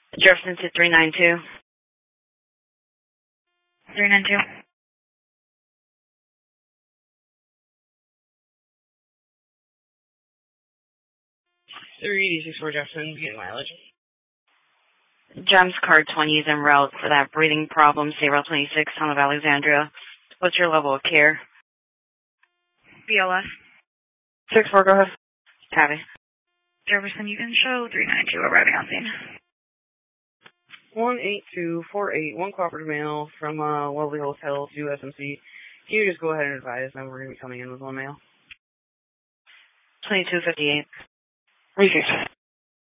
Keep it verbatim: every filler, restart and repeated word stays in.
Jefferson to three nine two. three nine two. three eighty-six four Jefferson, getting mileage. Gems car twenty is en route for that breathing problem, say route twenty-six, Town of Alexandria. What's your level of care? B L S. six four, go ahead. Copy. Jefferson, you can show three nine two arriving on scene. one eight two four eight, one cooperative mail from uh, Wellesley Hotel to S M C. Can you just go ahead and advise them we're going to be coming in with one mail? twenty-two fifty-eight. Research.